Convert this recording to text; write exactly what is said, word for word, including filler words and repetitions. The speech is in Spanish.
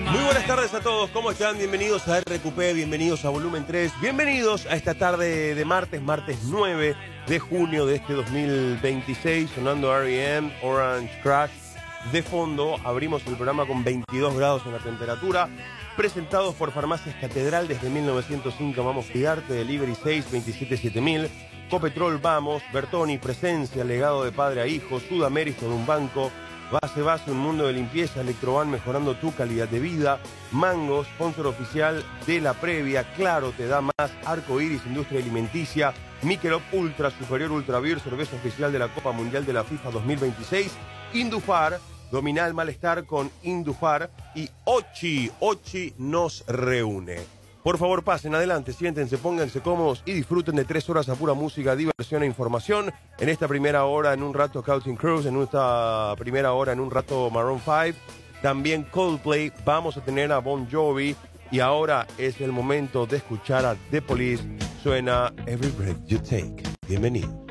Muy buenas tardes a todos, ¿cómo están? Bienvenidos a R Q P, bienvenidos a Volumen tres, bienvenidos a esta tarde de martes, martes nueve de junio de este dos mil veintiséis, sonando R E M, Orange Crush. De fondo, abrimos el programa con veintidós grados en la temperatura, presentados por Farmacias Catedral desde mil novecientos cinco, Vamos Cuidarte, Delivery seis veintisiete siete mil, Copetrol Vamos, Bertoni, Presencia, legado de padre a hijo, Sudamérica de un banco, Base Base, un mundo de limpieza, Electroban mejorando tu calidad de vida, Mango, sponsor oficial de la previa, Claro te da más, Arco Iris, industria alimenticia, Michelob Ultra, Superior Ultra Beer, cerveza oficial de la Copa Mundial de la FIFA dos mil veintiséis, Indufar, domina el malestar con Indufar y Ochi, Ochi nos reúne. Por favor, pasen adelante, siéntense, pónganse cómodos y disfruten de tres horas a pura música, diversión e información. En esta primera hora, en un rato, Counting Cruise. En esta primera hora, en un rato, Maroon cinco. También Coldplay. Vamos a tener a Bon Jovi. Y ahora es el momento de escuchar a The Police. Suena Every Breath You Take. Bienvenido.